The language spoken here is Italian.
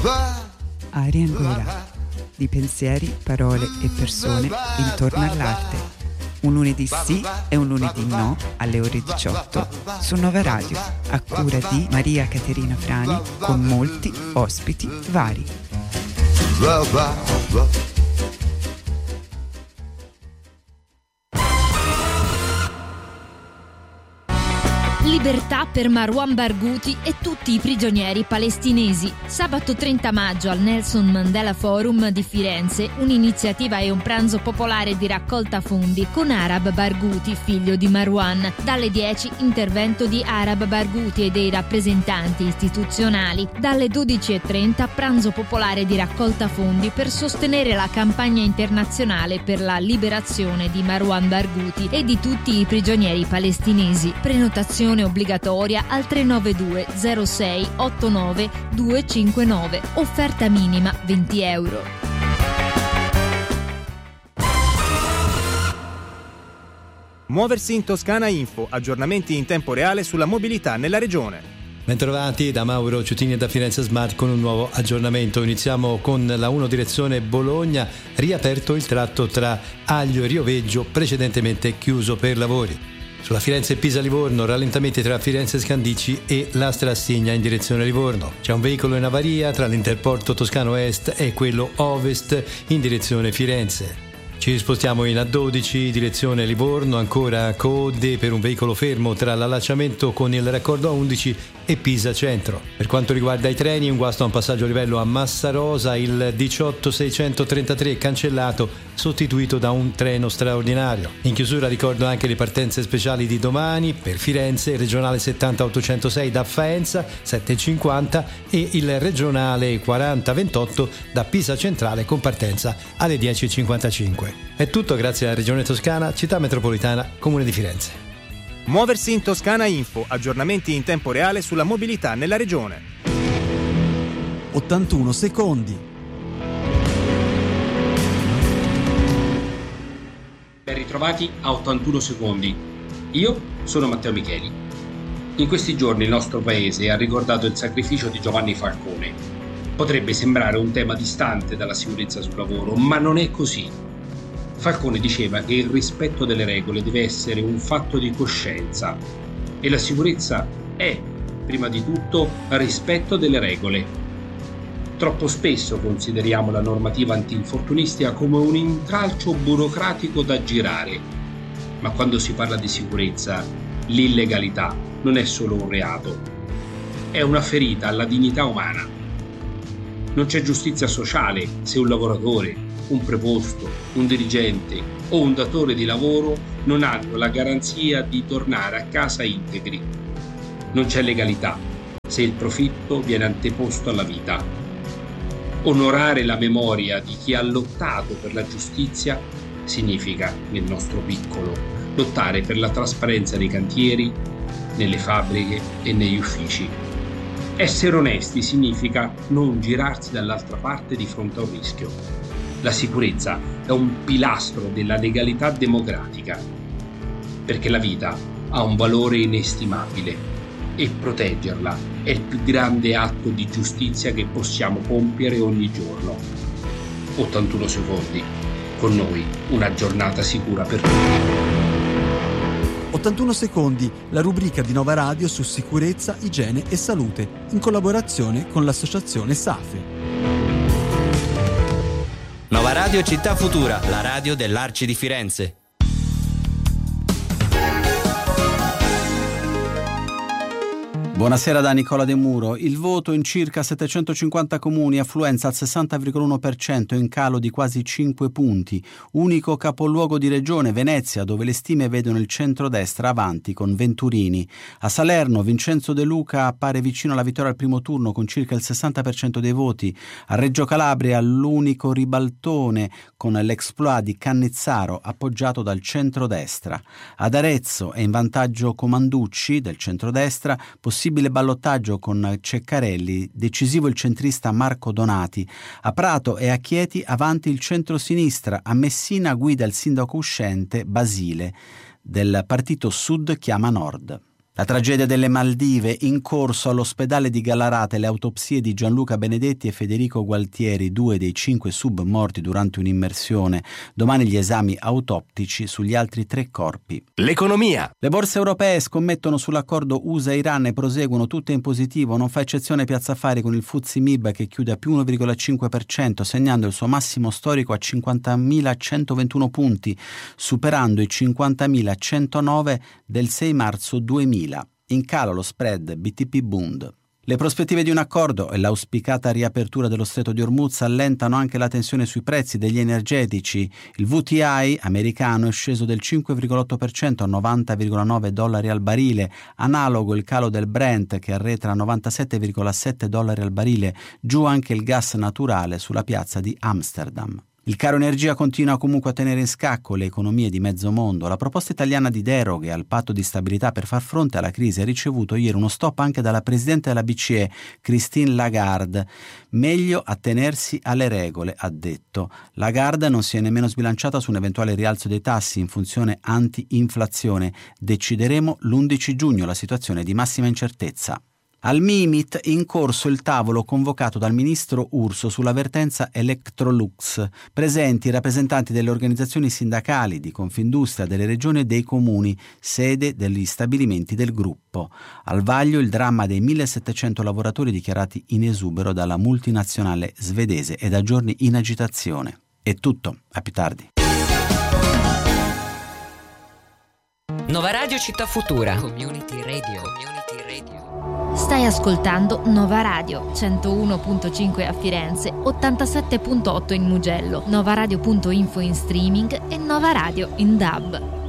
Aria in gola, di pensieri, parole e persone intorno all'arte. Un lunedì sì e un lunedì no alle ore 18 su Nova Radio, a cura di Maria Caterina Frani, con molti ospiti vari. Libertà per Marwan Barghouti e tutti i prigionieri palestinesi. Sabato 30 maggio al Nelson Mandela Forum di Firenze, un'iniziativa e un pranzo popolare di raccolta fondi con Arab Barghouti, figlio di Marwan. Dalle 10 intervento di Arab Barghouti e dei rappresentanti istituzionali. Dalle 12:30 pranzo popolare di raccolta fondi per sostenere la campagna internazionale per la liberazione di Marwan Barghouti e di tutti i prigionieri palestinesi. Prenotazione obbligatoria al 392 06 89 259. Offerta minima €20. Muoversi in Toscana Info, aggiornamenti in tempo reale sulla mobilità nella regione. Bentrovati da Mauro Ciutini e da Firenze Smart con un nuovo aggiornamento. Iniziamo con la 1 direzione Bologna, riaperto il tratto tra Aglio e Rioveggio, precedentemente chiuso per lavori. Sulla Firenze-Pisa-Livorno, rallentamenti tra Firenze Scandicci e la Strassigna in direzione Livorno. C'è un veicolo in avaria tra l'interporto toscano est e quello ovest in direzione Firenze. Ci spostiamo in A12, direzione Livorno, ancora code per un veicolo fermo tra l'allacciamento con il raccordo A11 e Pisa Centro. Per quanto riguarda i treni, un guasto a un passaggio a livello a Massarosa, il 18633 cancellato, sostituito da un treno straordinario. In chiusura ricordo anche le partenze speciali di domani per Firenze, il regionale 70806 da Faenza 7:50 e il regionale 4028 da Pisa Centrale con partenza alle 10:55. È tutto grazie alla Regione Toscana, Città Metropolitana, Comune di Firenze. Muoversi in Toscana Info, aggiornamenti in tempo reale sulla mobilità nella regione. 81 secondi. Ben ritrovati a 81 secondi. Io sono Matteo Micheli. In questi giorni il nostro paese ha ricordato il sacrificio di Giovanni Falcone. Potrebbe sembrare un tema distante dalla sicurezza sul lavoro, ma non è così. Falcone diceva che il rispetto delle regole deve essere un fatto di coscienza e la sicurezza è, prima di tutto, rispetto delle regole. Troppo spesso consideriamo la normativa antinfortunistica come un intralcio burocratico da girare, ma quando si parla di sicurezza, l'illegalità non è solo un reato, è una ferita alla dignità umana. Non c'è giustizia sociale se un lavoratore, un preposto, un dirigente o un datore di lavoro non hanno la garanzia di tornare a casa integri. Non c'è legalità se il profitto viene anteposto alla vita. Onorare la memoria di chi ha lottato per la giustizia significa, nel nostro piccolo, lottare per la trasparenza nei cantieri, nelle fabbriche e negli uffici. Essere onesti significa non girarsi dall'altra parte di fronte a un rischio. La sicurezza è un pilastro della legalità democratica, perché la vita ha un valore inestimabile e proteggerla è il più grande atto di giustizia che possiamo compiere ogni giorno. 81 secondi, con noi una giornata sicura per tutti. 81 secondi, la rubrica di Nova Radio su sicurezza, igiene e salute, in collaborazione con l'associazione SAFE. Nova Radio Città Futura, la radio dell'Arci di Firenze. Buonasera da Nicola De Muro. Il voto in circa 750 comuni, affluenza al 60,1%, in calo di quasi 5 punti. Unico capoluogo di regione, Venezia, dove le stime vedono il centrodestra avanti con Venturini. A Salerno, Vincenzo De Luca appare vicino alla vittoria al primo turno con circa il 60% dei voti. A Reggio Calabria, l'unico ribaltone con l'exploit di Cannizzaro appoggiato dal centrodestra. Ad Arezzo è in vantaggio Comanducci del centrodestra, possibile ballottaggio con Ceccarelli, decisivo il centrista Marco Donati. A Prato e a Chieti avanti il centrosinistra, a Messina guida il sindaco uscente Basile, del partito Sud chiama Nord. La tragedia delle Maldive, in corso all'ospedale di Gallarate le autopsie di Gianluca Benedetti e Federico Gualtieri, 2 dei 5 sub morti durante un'immersione. Domani gli esami autoptici sugli altri 3 corpi. L'economia. Le borse europee scommettono sull'accordo USA-Iran e proseguono tutte in positivo. Non fa eccezione Piazza Affari con il FTSE MIB che chiude a più 1,5%, segnando il suo massimo storico a 50.121 punti, superando i 50.109 del 6 marzo 2000. In calo lo spread BTP-Bund. Le prospettive di un accordo e l'auspicata riapertura dello Stretto di Hormuz allentano anche la tensione sui prezzi degli energetici. Il WTI americano è sceso del 5,8% a $90,9 al barile, analogo il calo del Brent che arretra a $97,7 al barile, giù anche il gas naturale sulla piazza di Amsterdam. Il caro energia continua comunque a tenere in scacco le economie di mezzo mondo. La proposta italiana di deroghe al patto di stabilità per far fronte alla crisi ha ricevuto ieri uno stop anche dalla presidente della BCE, Christine Lagarde. Meglio attenersi alle regole, ha detto. Lagarde non si è nemmeno sbilanciata su un eventuale rialzo dei tassi in funzione anti-inflazione. Decideremo l'11 giugno, la situazione è di massima incertezza. Al Mimit in corso il tavolo convocato dal ministro Urso sulla vertenza Electrolux, presenti i rappresentanti delle organizzazioni sindacali, di Confindustria, delle regioni e dei comuni, sede degli stabilimenti del gruppo. Al vaglio il dramma dei 1.700 lavoratori dichiarati in esubero dalla multinazionale svedese e da giorni in agitazione. È tutto, a più tardi. Nova Radio Città Futura. Community Radio. Stai ascoltando Nova Radio, 101.5 a Firenze, 87.8 in Mugello, novaradio.info in streaming e Nova Radio in DAB.